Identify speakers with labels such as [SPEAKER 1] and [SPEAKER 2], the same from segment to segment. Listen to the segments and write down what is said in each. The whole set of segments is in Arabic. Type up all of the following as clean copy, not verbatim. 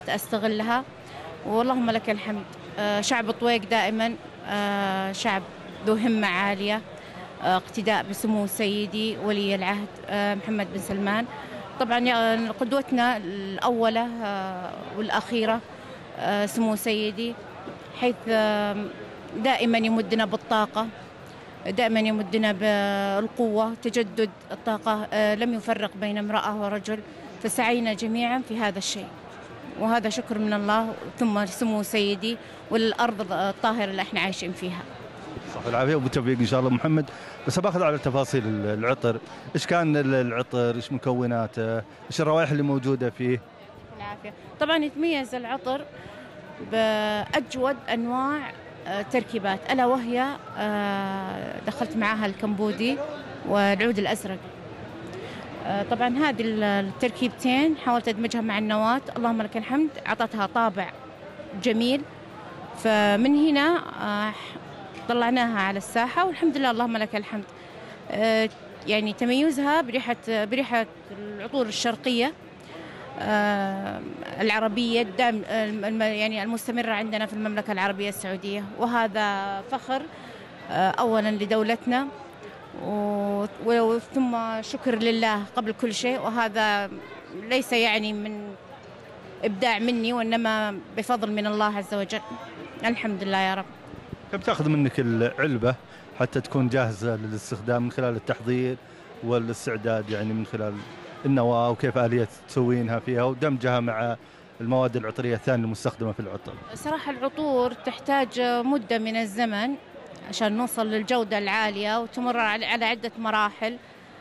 [SPEAKER 1] أستغلها، واللهم لك الحمد. شعب طويق دائما شعب ذو همة عالية، اقتداء بسمو سيدي ولي العهد محمد بن سلمان. طبعا قدوتنا الأولة والأخيرة سمو سيدي، حيث دائما يمدنا بالطاقة، دائما يمدنا بالقوة، تجدد الطاقة، لم يفرق بين امرأة ورجل، فسعينا جميعا في هذا الشيء، وهذا شكر من الله ثم سمو سيدي والأرض الطاهرة اللي احنا عايشين فيها.
[SPEAKER 2] صح العافية وبالتوفيق إن شاء الله محمد. بس باخذ على تفاصيل العطر، إيش كان العطر، إيش مكوناته، إيش الروائح اللي موجودة فيه؟
[SPEAKER 1] العافية. طبعا يتميز العطر بأجود أنواع تركيبات، ألا وهي دخلت معها الكمبودي والعود الأزرق. طبعا هذه التركيبتين حاولت أدمجها مع النواة، اللهم لك الحمد، أعطتها طابع جميل. فمن هنا طلعناها على الساحة والحمد لله اللهم لك الحمد. يعني تميزها بريحة العطور الشرقية العربية يعني المستمرة عندنا في المملكة العربية السعودية، وهذا فخر أولا لدولتنا ثم شكر لله قبل كل شيء، وهذا ليس يعني من إبداع مني وإنما بفضل من الله عز وجل. الحمد لله يا رب.
[SPEAKER 2] كم تأخذ منك العلبة حتى تكون جاهزة للاستخدام من خلال التحضير والاستعداد، يعني من خلال النواة وكيف آلية تسوينها فيها ودمجها مع المواد العطرية الثانية المستخدمة في العطر؟
[SPEAKER 1] صراحة العطور تحتاج مدة من الزمن عشان نوصل للجودة العالية، وتمر على عدة مراحل.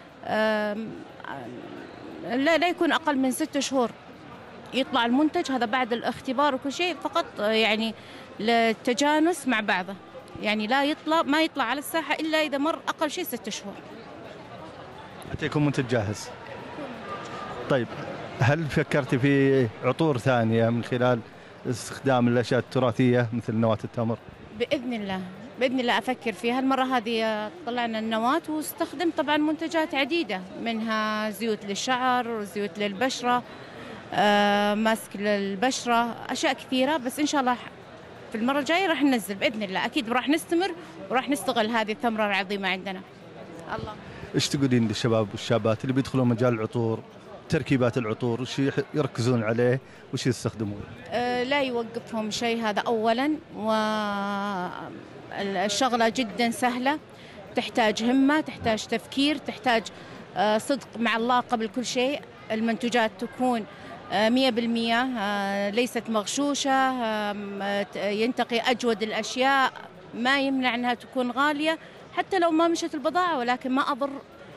[SPEAKER 1] لا يكون أقل من 6 شهور يطلع المنتج هذا بعد الاختبار وكل شيء، فقط يعني للتجانس مع بعضه، يعني ما يطلع على الساحة إلا إذا مر أقل شيء 6 شهور
[SPEAKER 2] حتى يكون منتج جاهز. طيب هل فكرتي في عطور ثانية من خلال استخدام الأشياء التراثية مثل نواة التمر؟
[SPEAKER 1] بإذن الله أفكر فيها. المرة هذه طلعنا النواة واستخدمت طبعا منتجات عديدة، منها زيوت للشعر وزيوت للبشرة، ماسك للبشرة، أشياء كثيرة. بس إن شاء الله في المرة الجاية راح ننزل بإذن الله، أكيد راح نستمر وراح نستغل هذه الثمرة العظيمة عندنا. الله.
[SPEAKER 2] إيش تقولين للشباب والشابات اللي بيدخلون مجال العطور، تركيبات العطور، وش يركزون عليه وش يستخدمون؟
[SPEAKER 1] لا يوقفهم شيء، هذا أولا، والشغلة جدا سهلة، تحتاج همة، تحتاج تفكير، تحتاج صدق مع الله قبل كل شيء. المنتجات تكون 100% ليست مغشوشة، ينتقي أجود الأشياء، ما يمنع أنها تكون غالية حتى لو ما مشت البضاعة، ولكن ما أضر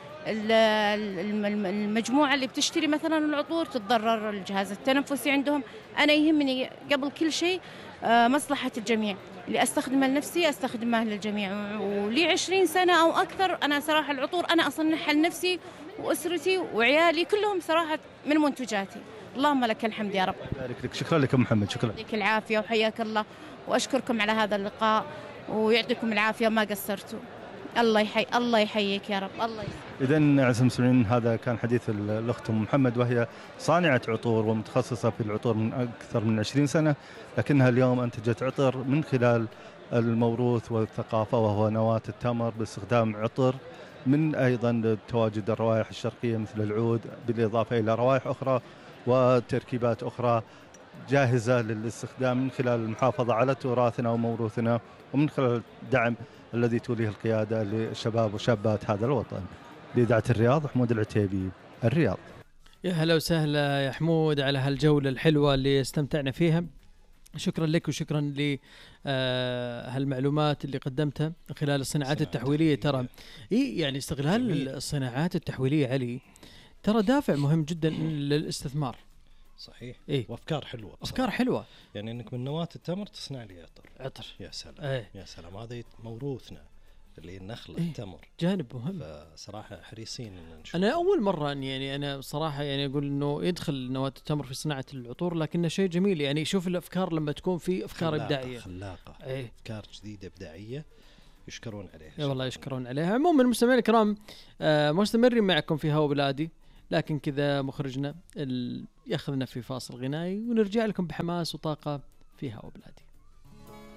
[SPEAKER 1] المجموعة اللي بتشتري مثلا العطور تتضرر، الجهاز التنفسي عندهم. أنا يهمني قبل كل شيء مصلحة الجميع، اللي أستخدمها لنفسي أستخدمها للجميع، ولي 20 سنة أو أكثر أنا صراحة العطور أنا أصنعها لنفسي وأسرتي وعيالي كلهم صراحة من منتجاتي. اللهم لك الحمد يا رب.
[SPEAKER 2] بارك لك. شكرا لك محمد. شكرا
[SPEAKER 1] يعطيك العافية وحياك الله، وأشكركم على هذا اللقاء ويعطيكم العافية، ما قصرتوا. الله يحييك يا رب. الله يسلمك.
[SPEAKER 2] إذن أعزائي المستمعين هذا كان حديث الأخت أم محمد، وهي صانعة عطور ومتخصصة في العطور من أكثر من 20 سنة، لكنها اليوم أنتجت عطر من خلال الموروث والثقافة، وهو نواة التمر، باستخدام عطر من أيضا تواجد الروائح الشرقية مثل العود، بالإضافة إلى روائح أخرى وتركيبات أخرى جاهزة للاستخدام من خلال المحافظة على تراثنا وموروثنا، ومن خلال الدعم الذي توليه القيادة للشباب وشابات هذا الوطن. بإذاعة الرياض، حمود العتيبي، الرياض.
[SPEAKER 3] يا هلا وسهلا يا حمود على هالجولة الحلوة اللي استمتعنا فيها. شكرا لك وشكرا لهالمعلومات اللي قدمتها خلال الصناعات التحويلية. ترى يعني استغلال الصناعات التحويلية علي ترى دافع مهم جدا للاستثمار.
[SPEAKER 4] صحيح.
[SPEAKER 3] وافكار حلوه، افكار حلوه،
[SPEAKER 4] يعني انك من نواة التمر تصنع لي عطر. يا سلام. يا سلام، هذا موروثنا اللي النخل التمر،
[SPEAKER 3] جانب مهم.
[SPEAKER 4] فصراحه حريصين ان نشوف.
[SPEAKER 3] انا اول مره يعني انا صراحه يعني اقول انه يدخل نواة التمر في صناعه العطور، لكنه شيء جميل. يعني شوف الافكار لما تكون في افكار ابداعيه
[SPEAKER 4] خلاقه، افكار جديده ابداعيه يشكرون عليها.
[SPEAKER 3] والله يشكرون عليها. عموما المستمعين الكرام، مستمرين معكم في هوا بلادي لكن كذا مخرجنا ياخذنا في فاصل غنائي ونرجع لكم بحماس وطاقة فيها وبلادي.